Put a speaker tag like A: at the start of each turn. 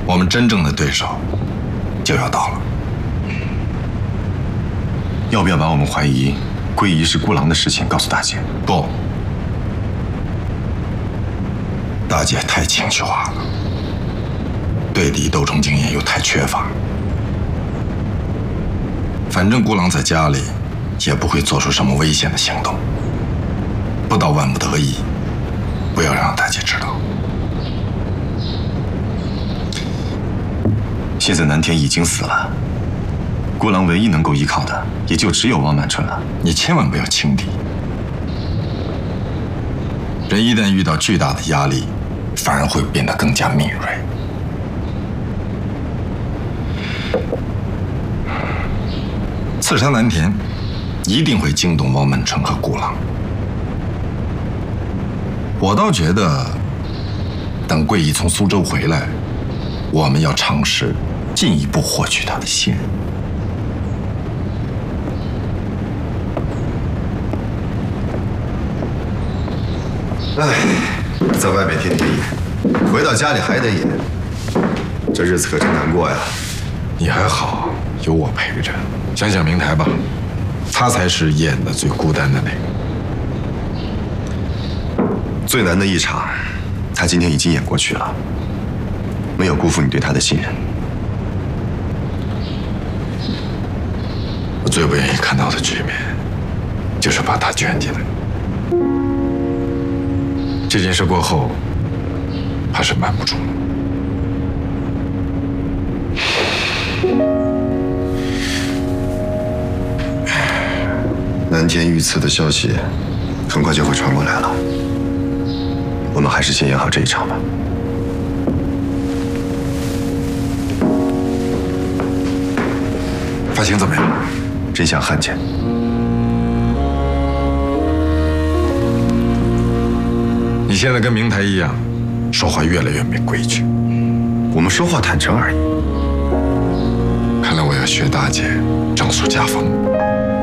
A: 我们真正的对手就要到了。
B: 要不要把我们怀疑桂姨是孤狼的事情告诉大姐？
A: 不，大姐太情绪化了，对敌斗争经验又太缺乏。反正孤狼在家里也不会做出什么危险的行动，不到万不得已，不要让大姐知道。
B: 现在南天已经死了，孤狼唯一能够依靠的也就只有汪满春了。
A: 你千万不要轻敌，人一旦遇到巨大的压力，反而会变得更加敏锐。刺杀南田一定会惊动汪满春和孤狼。我倒觉得，等桂姨从苏州回来，我们要尝试进一步获取她的信任。
C: 哎，在外面天天演，回到家里还得演，这日子可真难过呀。
A: 你还好，有我陪着。想想明台吧，他才是演的最孤单的那个。
C: 最难的一场，他今天已经演过去了，没有辜负你对他的信任。
A: 我最不愿意看到的局面，就是把他圈进来。这件事过后，怕是瞒不住了。
C: 南天遇刺的消息很快就会传过来了，我们还是先演好这一场吧。
A: 发型怎么样？
C: 真像汉奸。
A: 你现在跟明台一样，说话越来越没规矩。
C: 我们说话坦诚而已。
A: 看来我要学大姐正俗家风。